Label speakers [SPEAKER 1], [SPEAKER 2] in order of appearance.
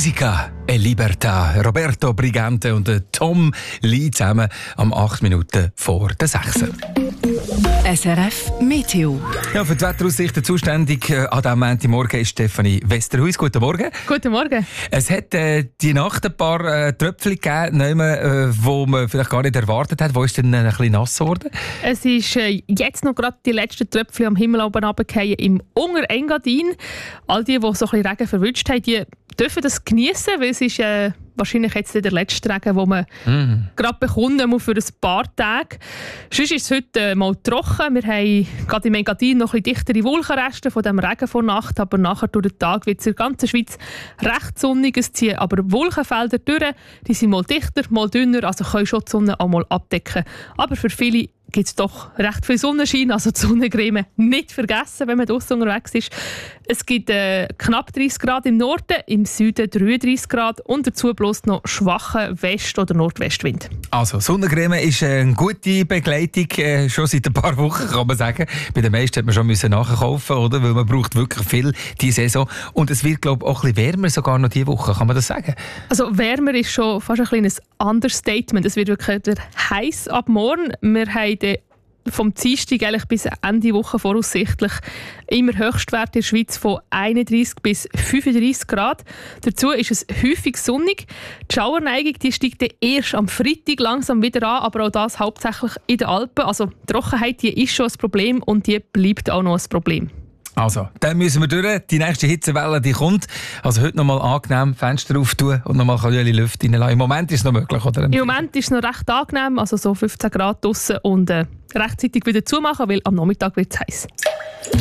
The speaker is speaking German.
[SPEAKER 1] Musica e Libertà. Roberto Brigante und Tom Lee zusammen am 8 Minuten vor der 6.
[SPEAKER 2] SRF Meteo.
[SPEAKER 1] Ja, für die Wetteraussichten zuständig an diesem Montagmorgen ist Stefanie Westerhuis. Guten Morgen.
[SPEAKER 3] Guten Morgen.
[SPEAKER 1] Es hat die Nacht ein paar Tröpfchen gegeben, wo man vielleicht gar nicht erwartet hat. Wo ist denn ein bisschen nass geworden?
[SPEAKER 3] Es ist jetzt noch gerade die letzten Tröpfchen am Himmel oben runtergefallen im Unterengadin. All die so ein bisschen Regen verwünscht haben, die dürfen das genießen, weil es ist wahrscheinlich jetzt der letzte Regen, den man gerade bekommt, nur für ein paar Tage. Sonst ist es heute mal trocken. Wir haben gerade im Engadin noch ein bisschen dichtere Wolkenreste von dem Regen vor Nacht, aber nachher durch den Tag wird es in der ganzen Schweiz recht sonnig. Es ziehen aber Wolkenfelder durch. Die sind mal dichter, mal dünner, also können schon die Sonne auch mal abdecken. Aber für viele gibt es doch recht viel Sonnenschein, also die Sonnencreme nicht vergessen, wenn man draussen unterwegs ist. Es gibt knapp 30 Grad im Norden, im Süden 33 Grad und dazu bloß noch schwachen West- oder Nordwestwind.
[SPEAKER 1] Also Sonnencreme ist eine gute Begleitung, schon seit ein paar Wochen kann man sagen. Bei den meisten hat man schon nachkaufen, oder? Weil man braucht wirklich viel diese Saison. Und es wird, glaube ich, auch ein bisschen wärmer sogar noch diese Woche, kann man das sagen?
[SPEAKER 3] Also wärmer ist schon fast ein kleines Understatement. Es wird wirklich heiß ab morgen. Wir haben vom Dienstag eigentlich bis Ende Woche voraussichtlich immer Höchstwerte in der Schweiz von 31 bis 35 Grad. Dazu ist es häufig sonnig. Die Schauerneigung die steigt erst am Freitag langsam wieder an, aber auch das hauptsächlich in den Alpen. Also die Trockenheit die ist schon ein Problem und die bleibt auch noch ein Problem.
[SPEAKER 1] Also, dann müssen wir durch. Die nächste Hitzewelle die kommt. Also heute noch mal angenehm Fenster auftun und noch mal ein bisschen Luft reinlassen. Im Moment ist es noch möglich, oder?
[SPEAKER 3] Im Moment ist es noch recht angenehm, also so 15 Grad draussen und rechtzeitig wieder zumachen, weil am Nachmittag wird es heiß.